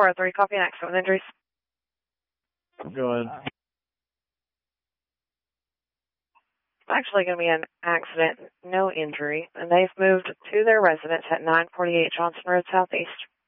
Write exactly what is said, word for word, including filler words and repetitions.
four oh three, copy an accident with injuries. Go ahead. It's actually going to be an accident, no injury, and they've moved to their residence at nine forty-eight Johnson Road Southeast.